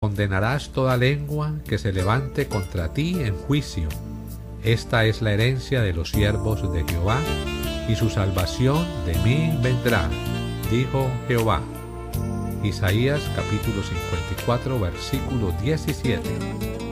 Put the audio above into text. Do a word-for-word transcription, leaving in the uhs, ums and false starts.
condenarás toda lengua que se levante contra ti en juicio. Esta es la herencia de los siervos de Jehová, y su salvación de mí vendrá, dijo Jehová. Isaías capítulo cincuenta y cuatro, versículo diecisiete.